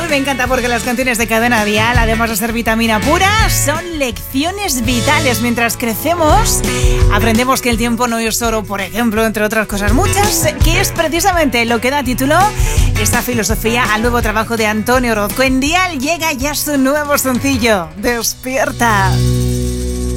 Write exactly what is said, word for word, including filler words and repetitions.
me encanta porque las canciones de Cadena Dial, además de ser vitamina pura, son lecciones vitales. Mientras crecemos, aprendemos que el tiempo no es oro, por ejemplo, entre otras cosas muchas, que es precisamente lo que da título esta filosofía al nuevo trabajo de Antonio Orozco. En Dial llega ya su nuevo sencillo, Despierta.